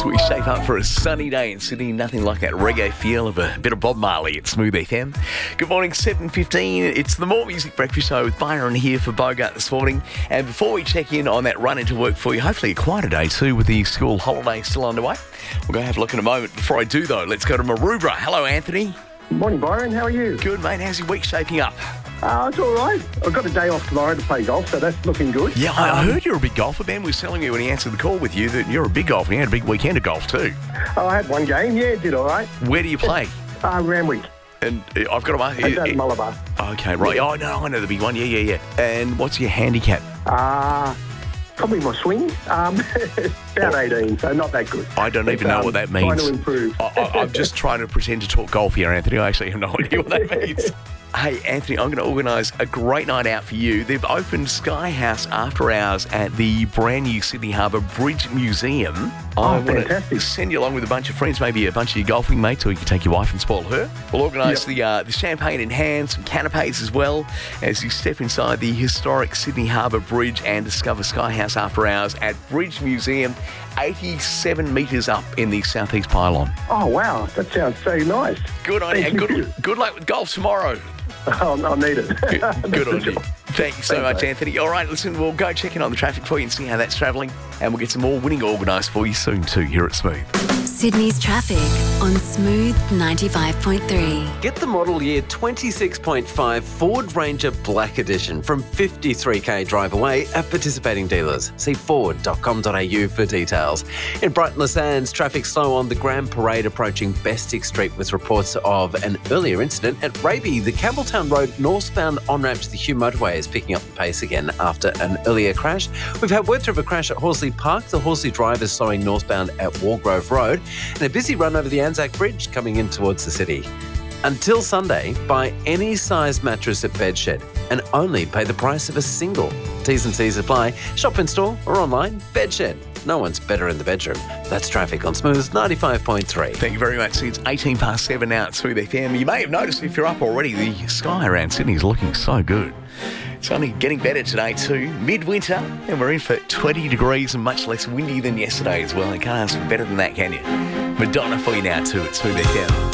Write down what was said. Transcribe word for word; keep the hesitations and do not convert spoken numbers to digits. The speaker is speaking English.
we shape up for a sunny day in Sydney. Nothing like that reggae feel of a bit of Bob Marley at Smooth F M. Good morning, seven fifteen. It's the More Music Breakfast Show with Byron here for Bogart this morning. And before we check in on that run into work for you, hopefully a quieter day too with the school holiday still underway. We'll go have a look in a moment. Before I do though, let's go to Maroubra. Hello, Anthony. Morning, Byron. How are you? Good, mate. How's your week shaping up? Uh, it's all right. I've got a day off tomorrow to play golf, so that's looking good. Yeah, I Um, heard you're a big golfer. Ben was telling me when he answered the call with you that you're a big golfer. You had a big weekend of golf too. Oh, I had one game. Yeah, did all right. Where do you play? Uh, Randwick. And uh, I've got to ask That's out you. of Malabar. Okay, right. Oh, no, I know the big one. Yeah, yeah, yeah. And what's your handicap? Uh, probably my swing. Um, about eighteen, so not that good. I don't But, even know um, what that Trying means. to improve. I, I, I'm just trying to pretend to talk golf here, Anthony. I actually have no idea what that means. Hey, Anthony, I'm going to organise a great night out for you. They've opened Sky House after hours at the brand new Sydney Harbour Bridge Museum. Oh, I want fantastic. to send you along with a bunch of friends, maybe a bunch of your golfing mates, or you can take your wife and spoil her. We'll organise Yep. the uh, the champagne in hand, some canapes as well, as you step inside the historic Sydney Harbour Bridge and discover Sky House after hours at Bridge Museum, eighty-seven metres up in the southeast pylon. Oh, wow. That sounds so nice. Good on you, Thank and you. good, good luck with golf tomorrow. I'll, I'll need it. Good, good on That's you. for sure. Thank you so Thanks, much, mate. Anthony. All right, listen, we'll go check in on the traffic for you and see how that's travelling, and we'll get some more winning organised for you soon too here at Smooth. Sydney's traffic on Smooth ninety-five point three. Get the model year twenty-six point five Ford Ranger Black Edition from fifty-three k drive away at participating dealers. See ford dot com dot a u for details. In Brighton Le Sands, traffic slow on the Grand Parade approaching Bestick Street with reports of an earlier incident. At Raby, the Campbelltown Road northbound on-ramp to the Hugh Motorway is picking up the pace again after an earlier crash. We've had word through of a crash at Horsley Park. The Horsley Drive is slowing northbound at Wargrove Road. And a busy run over the Anzac Bridge coming in towards the city. Until Sunday, buy any size mattress at Bedshed and only pay the price of a single. T's and C's apply. Shop in store or online. Bedshed. No one's better in the bedroom. That's traffic on Smooth ninety-five point three. Thank you very much. See, it's eighteen past seven now at Smooth F M. You may have noticed if you're up already, the sky around Sydney is looking so good. It's only getting better today too. Midwinter, and we're in for twenty degrees and much less windy than yesterday as well. You can't ask for better than that, can you? Madonna for you now too at Smooth F M.